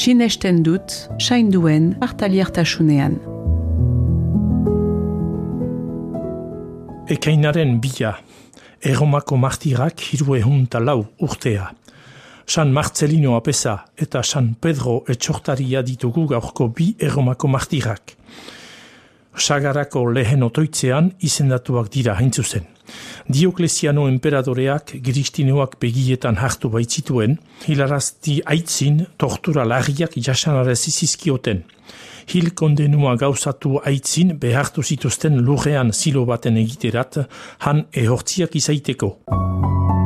sinesten dut, sainduen partaliartasunean. Ekainaren 2, Erromako martirak 304 urtea. San Marcelino apesa eta San Pedro etxortaria ditugu gaurko 2 Erromako martirak. Sagarako lehen otoitzean izendatuak dira hain zuzen. Dioklesiano enperadoreak Kristinoak begietan hartu baitzituen, hilarazti aitzin tortura larriak jasanarezi zizkioten. Hil kondenua gauzatu aitzin behartu zituzten lurrean zilo baten egiterat, han ehortziak izaiteko.